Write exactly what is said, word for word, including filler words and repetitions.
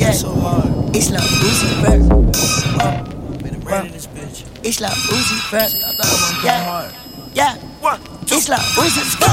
Yeah, so hard. it's like Uzi Vert. Uh, Been a brain in this bitch. it's like Uzi Vert. I thought I was going Yeah, hard. yeah, One, two. it's like Uzi.